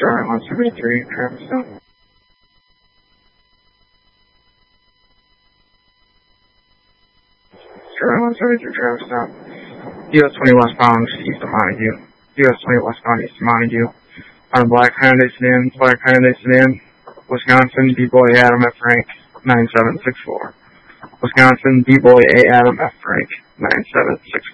Charlie 173, traffic stop. Charlie 173, traffic stop. US 20 westbound east of Montague. US 20 westbound east of Montague. On Black Hyundai sedan, Wisconsin, B-Boy Adam F. Frank, 9764. Wisconsin, B-Boy A. Adam F. Frank, 9764.